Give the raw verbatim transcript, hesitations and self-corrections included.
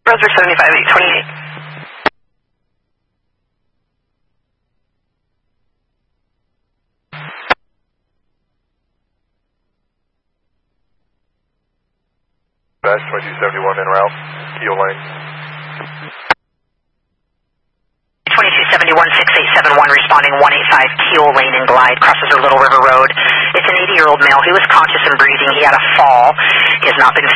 Brunswick seventy-five eight twenty-eight. Dash twenty-two seventy-one en route, Keel Lane. twenty-two seventy-one six eight seven one responding one eight five Keel Lane and Glide, crosses our Little River Road. It's an eighty-year-old male. He was conscious and breathing. He had a fall. He has not been